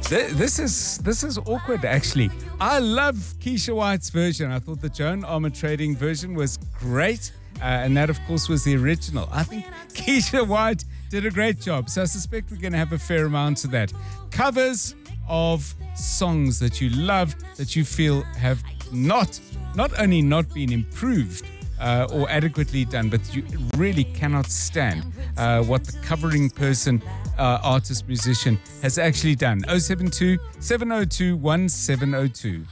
This is awkward, actually. I love Keisha White's version. I thought the Joan Armour Trading version was great. And that, of course, was the original. I think Keisha White did a great job. So I suspect we're going to have a fair amount of that. Covers of songs that you love, that you feel have not only not been improved or adequately done, but you really cannot stand what the covering person, artist, musician has actually done. 072 702 1702.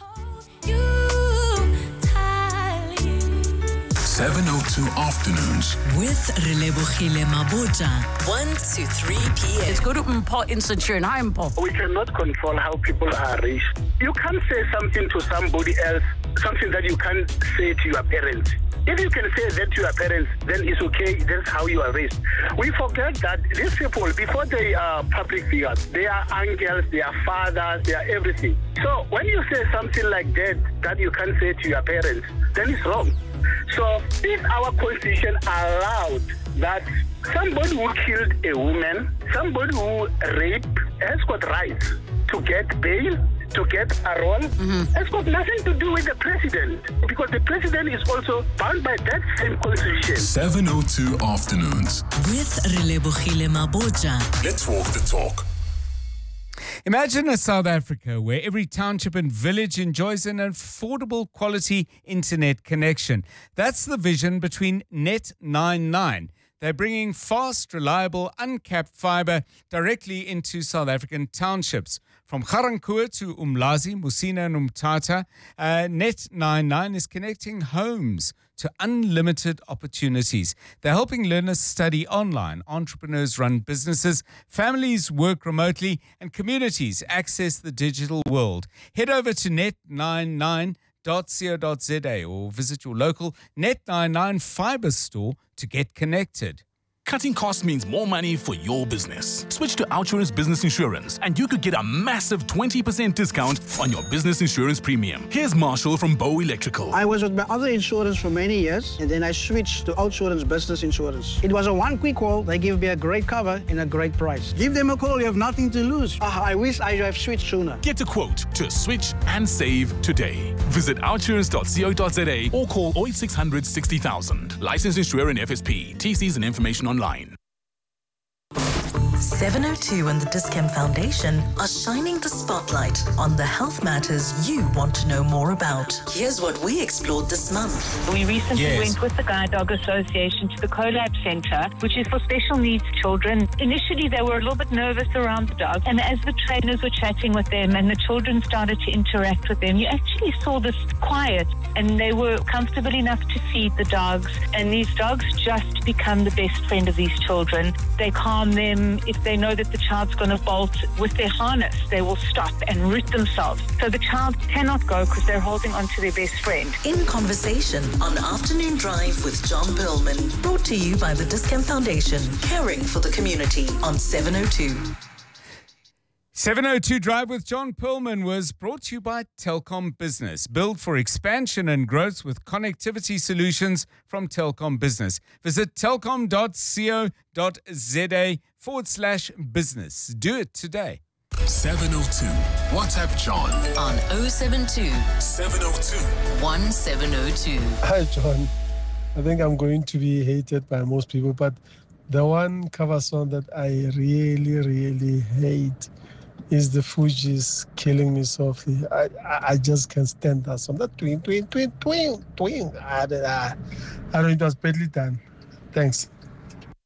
702 Afternoons with Relebohile Mabotja, 1 to 3 p.m. It's good to import in Centurion. Hi, Mpo. We cannot control how people are raised. You can't say something to somebody else, something that you can't say to your parents. If you can say that to your parents, then it's okay. That's how you are raised. We forget that these people, before they are public figures, they are uncles, they are fathers, they are everything. So when you say something like that you can't say to your parents, then it's wrong. So if our constitution allowed that somebody who killed a woman, somebody who raped, has got rights to get bail, to get parole, has got nothing to do with the president, because the president is also bound by that same constitution. 702 Afternoons with Relebohile Mabotja. Let's walk the talk. Imagine a South Africa where every township and village enjoys an affordable quality internet connection. That's the vision between Net99. They're bringing fast, reliable, uncapped fiber directly into South African townships. From Ga-Rankuwa to Umlazi, Musina and Umtata, Net99 is connecting homes to unlimited opportunities. They're helping learners study online, entrepreneurs run businesses, families work remotely, and communities access the digital world. Head over to net99.co.za or visit your local Net99 fiber store to get connected. Cutting costs means more money for your business. Switch to OUTsurance Business Insurance and you could get a massive 20% discount on your business insurance premium. Here's Marshall from Bow Electrical. I was with my other insurance for many years and then I switched to OUTsurance Business Insurance. It was a one quick call. They give me a great cover and a great price. Give them a call. You have nothing to lose. I wish I have switched sooner. Get a quote to switch and save today. Visit outsurance.co.za or call 0800 60000. Licensed insurer and FSP. TCs and information online. 702 and the Dis-Chem Foundation are shining the spotlight on the health matters you want to know more about. Here's what we explored this month. We recently went with the Guide Dog Association to the CoLab Centre, which is for special needs children. Initially, they were a little bit nervous around the dogs, and as the trainers were chatting with them and the children started to interact with them, you actually saw this quiet, and they were comfortable enough to feed the dogs, and these dogs just become the best friend of these children. They calm them. If they know that the child's going to bolt with their harness, they will stop and root themselves. So the child cannot go because they're holding on to their best friend. In Conversation on Afternoon Drive with John Perlman. Brought to you by the Dis-Chem Foundation. Caring for the community on 702. 702 Drive with John Perlman was brought to you by Telkom Business. Build for expansion and growth with connectivity solutions from Telkom Business. Visit telkom.co.za/business. Do it today. 702 WhatsApp John On 072 702 1702. Hi, John. I think I'm going to be hated by most people, but the one cover song that I really, really hate is the Fugees, Killing Me Softly. I just can't stand that song. That twing. I don't know, it was badly done. Thanks.